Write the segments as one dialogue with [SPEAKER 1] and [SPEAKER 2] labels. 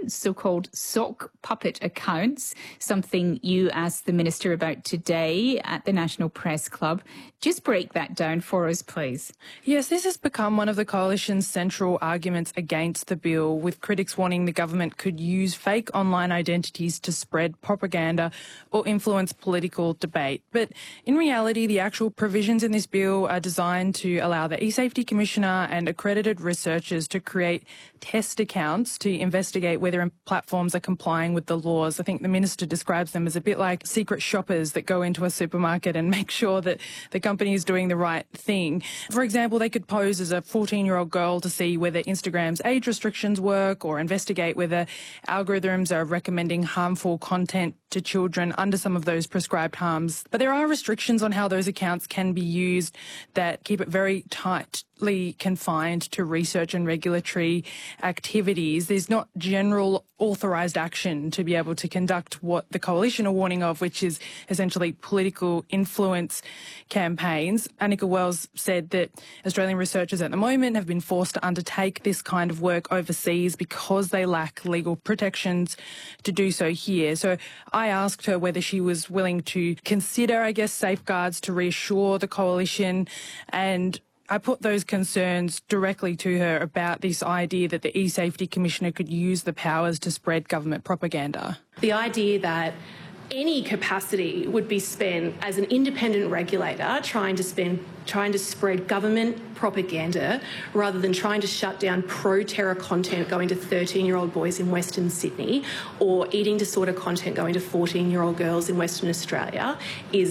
[SPEAKER 1] so-called sock puppet accounts, something you asked the Minister about today at the National Press Club. Just break that down for us, please.
[SPEAKER 2] Yes, this has become one of the Coalition's central arguments against the bill, with critics warning the government could use fake online identities to spread propaganda or influence political debate. But in reality, the actual provisions in this bill are designed to allow the eSafety Commissioner and accredited researchers to create test accounts to investigate whether platforms are complying with the laws. I think the Minister describes them as a bit like secret shoppers that go into a supermarket and make sure that the company is doing the right thing. For example, they could pose as a 14-year-old girl to see whether Instagram's age restrictions work, or investigate whether algorithms are recommending harmful content to children under some of those prescribed harms. But there are restrictions on how those accounts can be used that keep it very tightly confined to research and regulatory activities. There's not general authorised action to be able to conduct what the Coalition are warning of, which is essentially political influence campaigns. Annika Wells said that Australian researchers at the moment have been forced to undertake this kind of work overseas because they lack legal protections to do so here. So I asked her whether she was willing to consider, safeguards to reassure the Coalition, and I put those concerns directly to her about this idea that the eSafety Commissioner could use the powers to spread government propaganda.
[SPEAKER 3] The idea that any capacity would be spent as an independent regulator trying to spread government propaganda rather than trying to shut down pro-terror content going to 13-year-old boys in Western Sydney or eating disorder content going to 14-year-old girls in Western Australia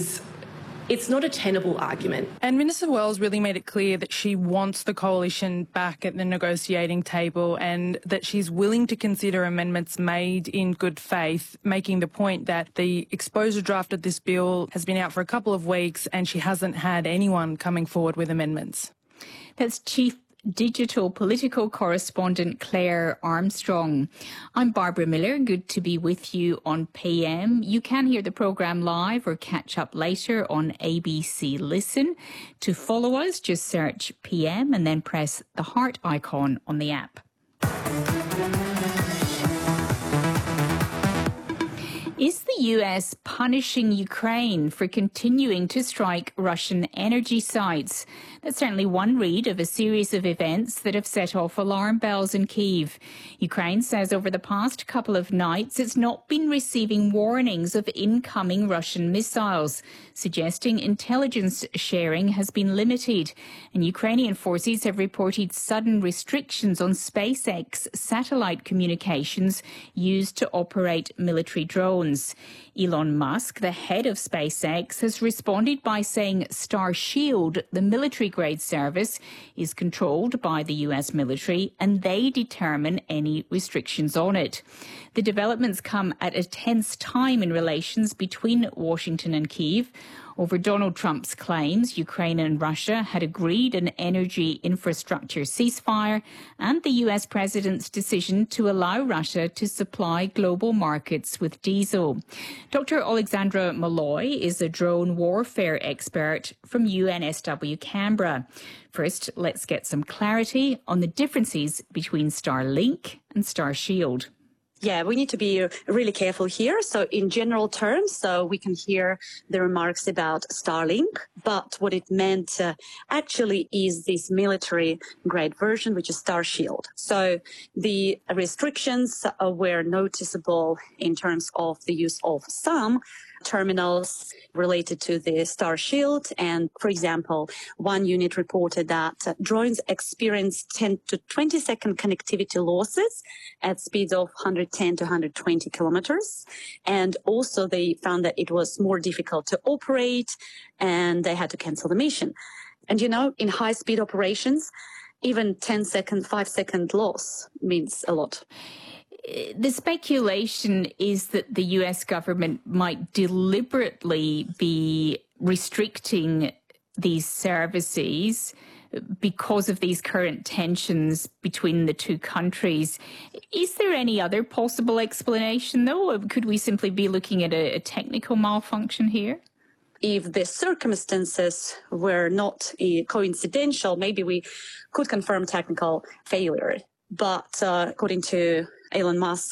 [SPEAKER 3] it's not a tenable argument.
[SPEAKER 2] And Minister Wells really made it clear that she wants the Coalition back at the negotiating table and that she's willing to consider amendments made in good faith, making the point that the exposure draft of this bill has been out for a couple of weeks and she hasn't had anyone coming forward with amendments.
[SPEAKER 1] That's Chief Digital Political Correspondent Claire Armstrong. I'm Barbara Miller. Good to be with you on PM. You can hear the programme live or catch up later on ABC Listen. To follow us, just search PM and then press the heart icon on the app. Is the US punishing Ukraine for continuing to strike Russian energy sites? That's certainly one read of a series of events that have set off alarm bells in Kyiv. Ukraine says over the past couple of nights it's not been receiving warnings of incoming Russian missiles, suggesting intelligence sharing has been limited. And Ukrainian forces have reported sudden restrictions on SpaceX satellite communications used to operate military drones. Elon Musk, the head of SpaceX, has responded by saying Starshield, the military-grade service, is controlled by the US military and they determine any restrictions on it. The developments come at a tense time in relations between Washington and Kyiv over Donald Trump's claims Ukraine and Russia had agreed an energy infrastructure ceasefire and the US president's decision to allow Russia to supply global markets with diesel. Dr. Alexandra Malloy is a drone warfare expert from UNSW Canberra. First, let's get some clarity on the differences between Starlink and Starshield.
[SPEAKER 4] Yeah, we need to be really careful here. So in general terms, so we can hear the remarks about Starlink, but what it meant actually is this military grade version, which is Starshield. So the restrictions were noticeable in terms of the use of some terminals related to the Starshield. And for example, one unit reported that drones experienced 10 to 20 second connectivity losses at speeds of 110 to 120 kilometers. And also they found that it was more difficult to operate and they had to cancel the mission. And in high speed operations, even 10-second, 5-second loss means a lot.
[SPEAKER 1] The speculation is that the US government might deliberately be restricting these services because of these current tensions between the two countries. Is there any other possible explanation, though? Or could we simply be looking at a technical malfunction here?
[SPEAKER 4] If the circumstances were not coincidental, maybe we could confirm technical failure. But according to Elon Musk,